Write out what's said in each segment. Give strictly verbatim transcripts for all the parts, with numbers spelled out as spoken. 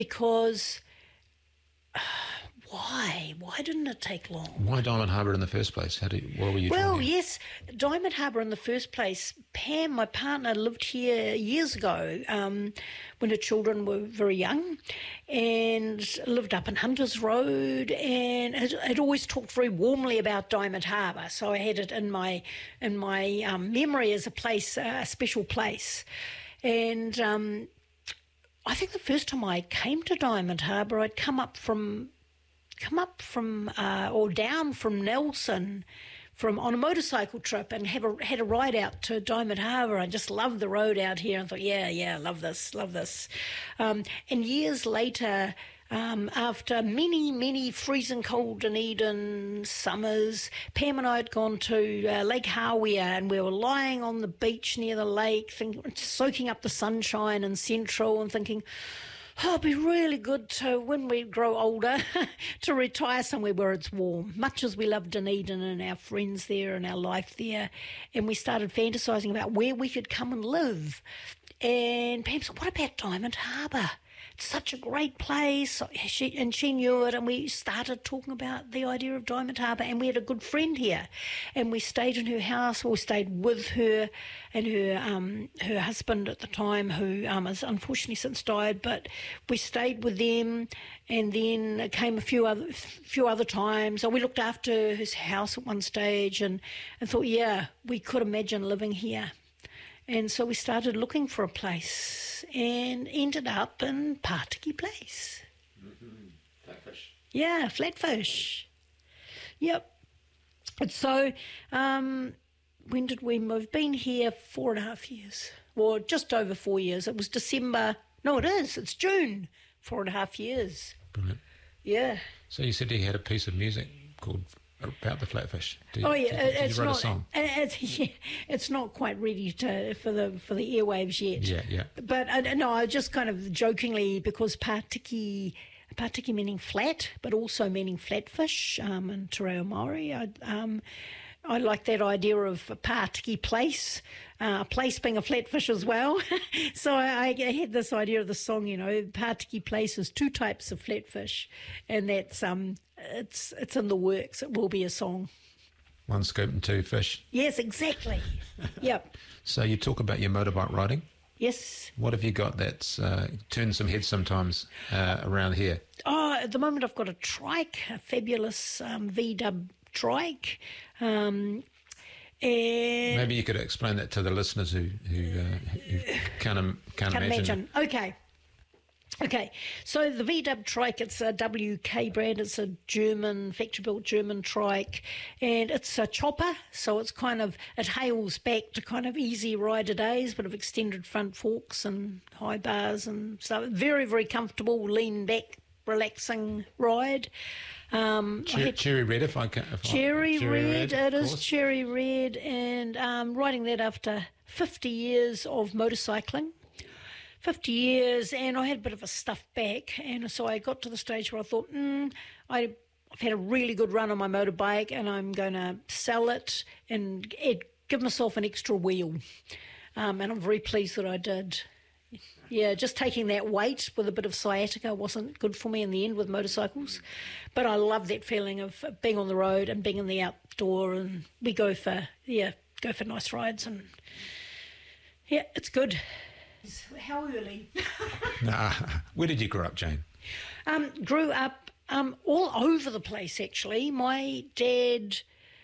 because why? Why didn't it take long? Why Diamond Harbour in the first place? How do you, what were you Well, trying to... yes, Diamond Harbour in the first place. Pam, my partner, lived here years ago um, when her children were very young, and lived up in Hunters Road, and had, had always talked very warmly about Diamond Harbour. So I had it in my in my um, memory as a place, uh, a special place, and um, I think the first time I came to Diamond Harbour, I'd come up from. come up from uh, or down from Nelson from on a motorcycle trip and have a, had a ride out to Diamond Harbour. I just loved the road out here and thought, yeah, yeah, love this, love this. Um, and years later, um, after many, many freezing cold Dunedin summers, Pam and I had gone to uh, Lake Hawea, and we were lying on the beach near the lake, think, soaking up the sunshine in Central and thinking, oh, it'd be really good to, when we grow older, to retire somewhere where it's warm, much as we love Dunedin and our friends there and our life there. And we started fantasising about where we could come and live. And Pam said, what about Diamond Harbour? It's such a great place. She, and she knew it, and we started talking about the idea of Diamond Harbour, and we had a good friend here, and we stayed in her house, or stayed with her and her um, her husband at the time, who um, has unfortunately since died, but we stayed with them, and then it came a few other few other times. So we looked after his house at one stage, and, and thought, yeah, we could imagine living here. And so we started looking for a place and ended up in Pātiki Place. Mm-hmm. Flatfish. Yeah, Flatfish. Yep. And so um, when did we move? Been here four and a half years, or just over four years. It was December. No, it is. It's June. Four and a half years. Brilliant. Yeah. So you said you had a piece of music called About the Flatfish. Did, oh yeah, did, did it's you write not. a song? It's, yeah, it's not quite ready to for the for the airwaves yet. Yeah, yeah. But uh, no, I just kind of jokingly, because Pātiki, Pātiki meaning flat, but also meaning flatfish, um, in Te Reo Māori. I, um, I like that idea of a Pātiki Place, uh, a place being a flatfish as well. So I, I had this idea of the song, you know, Pātiki Place is two types of flatfish, and that's um, it's it's in the works. It will be a song. One scoop and two fish. Yes, exactly. Yep. So you talk about your motorbike riding. Yes. What have you got that's uh, turned some heads sometimes uh, around here? Oh, at the moment I've got a trike, a fabulous um, V-dub trike. Um, and Maybe you could explain that to the listeners who who, uh, who can't, um, can't, can't imagine. imagine. Okay. Okay, so the V-dub trike, it's a W K brand, it's a German, factory-built German trike, and it's a chopper, so it's kind of, it hails back to kind of easy rider days, but of extended front forks and high bars and stuff. Very, very comfortable, lean back, relaxing ride. Um, Cher- had, cherry red, if I can. If cherry, I, cherry red, red, it is cherry red, and um, riding that after fifty years of motorcycling. fifty years, and I had a bit of a stuffed back, and so I got to the stage where I thought, mm, I, I've had a really good run on my motorbike, and I'm going to sell it and add, give myself an extra wheel. Um, and I'm very pleased that I did. Yeah, just taking that weight with a bit of sciatica wasn't good for me in the end with motorcycles. But I love that feeling of being on the road and being in the outdoor, and we go for, yeah, go for nice rides, and yeah, it's good. How early? Nah. Where did you grow up, Jane? Um, grew up um, all over the place, actually. My dad,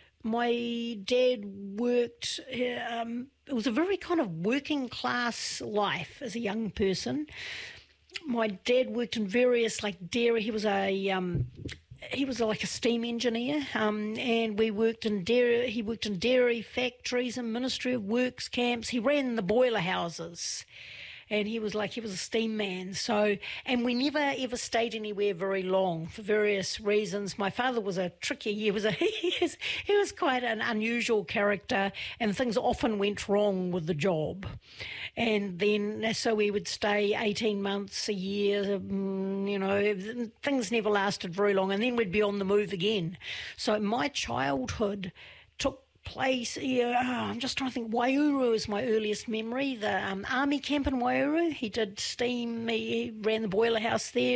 my dad worked. Um, it was a very kind of working class life as a young person. My dad worked in various like dairy. He was a um, he was like a steam engineer, um, and we worked in dairy. He worked in dairy factories and Ministry of Works camps. He ran the boiler houses. And he was like, he was a steam man. So, and we never ever stayed anywhere very long for various reasons. My father was a tricky, he was a, he was, he was quite an unusual character, and things often went wrong with the job. And then, so we would stay eighteen months, a year, you know, things never lasted very long. And then we'd be on the move again. So my childhood took place, yeah, oh, I'm just trying to think. Waiouru is my earliest memory. The um, army camp in Waiouru. He did steam. He ran the boiler house there.